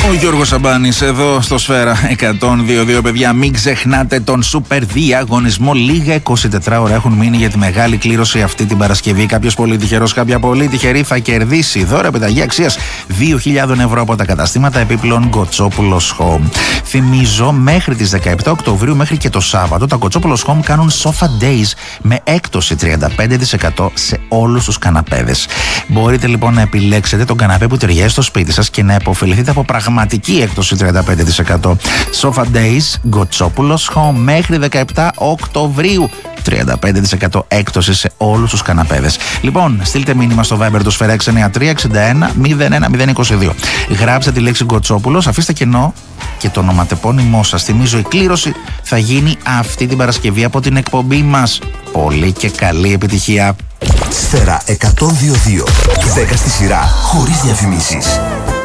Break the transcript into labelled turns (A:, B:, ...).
A: Ο Γιώργος Σαμπάνης εδώ στο Σφαίρα 102.2. Παιδιά, μην ξεχνάτε τον Super διαγωνισμό. Λίγα 24 ώρα έχουν μείνει για τη μεγάλη κλήρωση αυτή την Παρασκευή. Κάποιος πολύ τυχερός, κάποια πολύ τυχερή θα κερδίσει δώρα επιταγή αξίας 2.000 ευρώ από τα καταστήματα επίπλων Κοτσόπουλος Home. Θυμίζω, μέχρι τις 17 Οκτωβρίου μέχρι και το Σάββατο, τα Κοτσόπουλος Home κάνουν Sofa Days με έκπτωση 35% σε όλους τους καναπέδες. Μπορείτε λοιπόν να επιλέξετε τον καναπέ που ταιριάζει στο σπίτι σας και να υποφεληθείτε από πραγματική έκπτωση 35%. Sofa Days, Κοτσόπουλος Home, μέχρι 17 Οκτωβρίου. 35% έκπτωση σε όλους τους καναπέδες. Λοιπόν, στείλτε μήνυμα στο Viber του Σφαίρα 693 61 01 022. Γράψτε τη λέξη Κοτσόπουλος, αφήστε κενό και το ονοματεπώνυμό σας. Θυμίζω, η κλήρωση θα γίνει αυτή την Παρασκευή από την εκπομπή μας. Πολύ και καλή επιτυχία.
B: Σφαίρα 102.2. 10 στη σειρά, χωρίς διαφημίσεις.